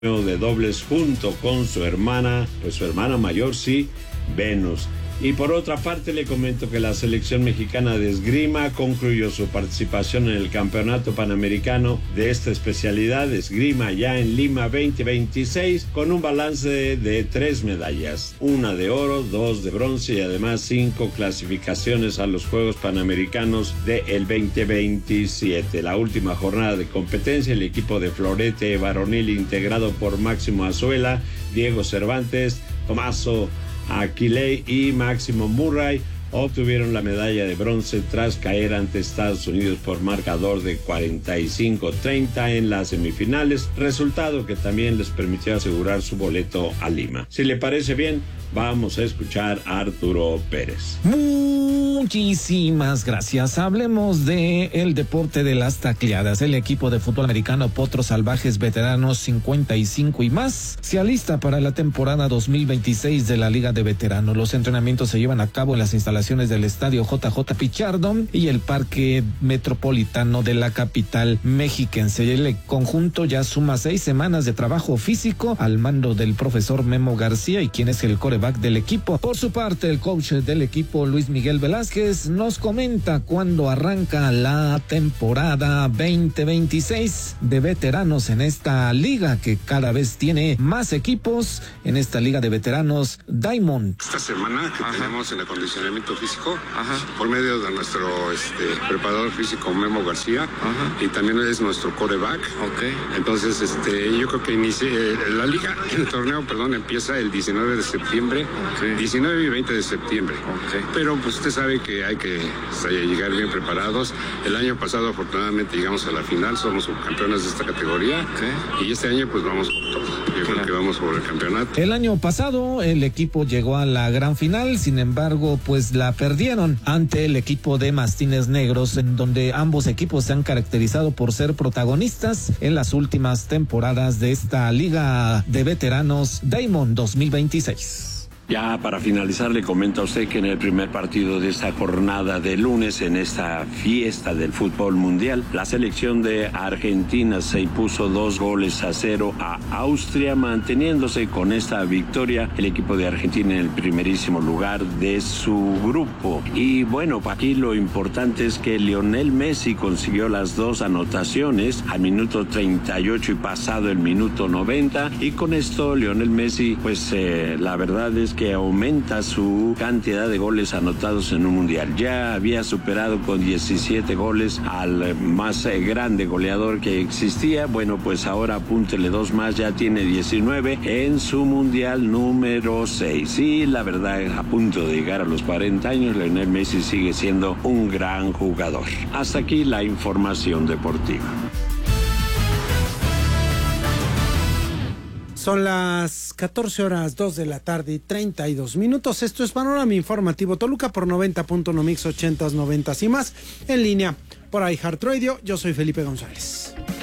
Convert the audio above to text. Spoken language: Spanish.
de dobles junto con su hermana mayor, sí, Venus. Y por otra parte le comento que la selección mexicana de esgrima concluyó su participación en el Campeonato Panamericano de esta especialidad, esgrima, ya en Lima 2026, con un balance de 3 medallas, 1 de oro, 2 de bronce y además 5 clasificaciones a los Juegos Panamericanos del 2027. La última jornada de competencia, el equipo de florete varonil integrado por Máximo Azuela, Diego Cervantes, Tomaso Aquiley y Máximo Murray obtuvieron la medalla de bronce tras caer ante Estados Unidos por marcador de 45-30 en las semifinales, resultado que también les permitió asegurar su boleto a Lima. Si le parece bien, vamos a escuchar a Arturo Pérez. Muchísimas gracias. Hablemos de el deporte de las tacleadas. El equipo de fútbol americano Potros Salvajes Veteranos 55 y más se alista para la temporada 2026 de la Liga de Veteranos. Los entrenamientos se llevan a cabo en las instalaciones del estadio JJ Pichardo y el Parque Metropolitano de la capital mexiquense. El conjunto ya suma 6 semanas de trabajo físico al mando del profesor Memo García, y quien es el quarterback del equipo. Por su parte, el coach del equipo, Luis Miguel Velázquez, nos comenta cuándo arranca la temporada 2026 de veteranos en esta liga, que cada vez tiene más equipos en esta liga de veteranos Diamond. Esta semana que tenemos el acondicionamiento físico, por medio de nuestro preparador físico Memo García, y también es nuestro quarterback. Entonces yo creo que la liga, el torneo, empieza el 19 de septiembre, 19 y 20 de septiembre. Pero pues usted sabe que hay que llegar bien preparados. El año pasado afortunadamente llegamos a la final, somos subcampeones de esta categoría, y este año pues vamos por todo. Yo creo que vamos por el campeonato. El año pasado el equipo llegó a la gran final, sin embargo pues la perdieron ante el equipo de Mastines Negros, en donde ambos equipos se han caracterizado por ser protagonistas en las últimas temporadas de esta liga de veteranos Diamond 2026. Ya para finalizar, le comento a usted que en el primer partido de esta jornada de lunes, en esta fiesta del fútbol mundial, la selección de Argentina se impuso 2-0 a Austria, manteniéndose con esta victoria el equipo de Argentina en el primerísimo lugar de su grupo. Y bueno, aquí lo importante es que Lionel Messi consiguió las 2 anotaciones al minuto 38 y pasado el minuto 90, y con esto Lionel Messi, pues la verdad es que aumenta su cantidad de goles anotados en un mundial. Ya había superado con 17 goles al más grande goleador que existía. Bueno, pues ahora apúntele 2 más, ya tiene 19 en su mundial número 6. Y la verdad, a punto de llegar a los 40 años, Lionel Messi sigue siendo un gran jugador. Hasta aquí la información deportiva. Son las 14:02 de la tarde y 32 minutos. Esto es Panorama Informativo Toluca por 90.1 Mix 80s, 90s y más. En línea por iHeartRadio. Yo soy Felipe González.